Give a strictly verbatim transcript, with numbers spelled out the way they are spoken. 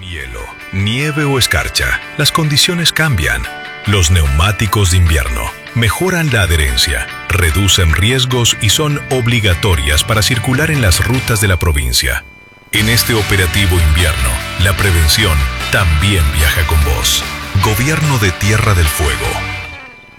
Hielo, nieve o escarcha, las condiciones cambian. Los neumáticos de invierno mejoran la adherencia, reducen riesgos y son obligatorias para circular en las rutas de la provincia. En este operativo invierno, la prevención también viaja con vos. Gobierno de Tierra del Fuego.